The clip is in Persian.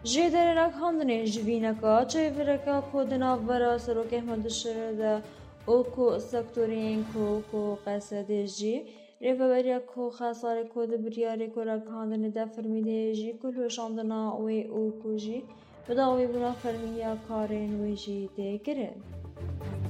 جه در رکاندنی جوینکا چه ورکا کودنا ورا سروکه مدشرده او کو سکتورین کو قصد جی ریفبریا کو خساره کود بریاری کو رکاندنی دفرمیده جی کلوشاندنا او کو جی بداوی بنا فرمیا کارین ویجی دگرن